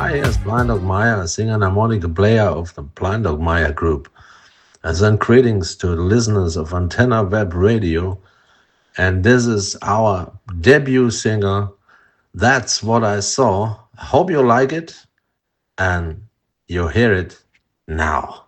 Hi, yes, Blind Dog Maya, singer and harmonica player of the Blind Dog Maya group. And then greetings to the listeners of Antenna Web Radio. And this is our debut singer. That's what I saw. I hope you like it and you hear it now.